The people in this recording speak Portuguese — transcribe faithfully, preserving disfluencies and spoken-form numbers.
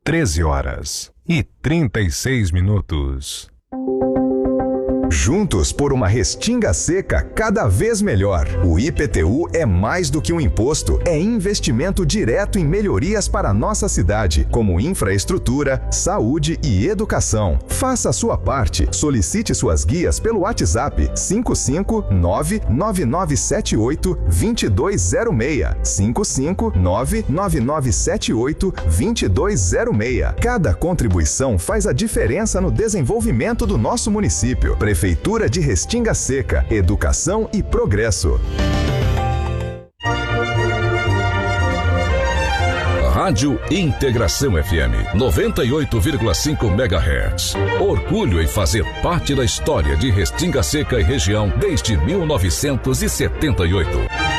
treze horas e trinta e seis minutos. Juntos por uma Restinga Seca cada vez melhor. O I P T U é mais do que um imposto, é investimento direto em melhorias para a nossa cidade, como infraestrutura, saúde e educação. Faça a sua parte. Solicite suas guias pelo WhatsApp cinco cinco nove nove nove sete oito dois dois zero seis. cinco cinco nove nove nove sete oito dois dois zero seis. Cada contribuição faz a diferença no desenvolvimento do nosso município. Prefeitura de Restinga Seca, educação e progresso. Rádio Integração F M, noventa e oito vírgula cinco megahertz. Orgulho em fazer parte da história de Restinga Seca e região desde mil novecentos e setenta e oito.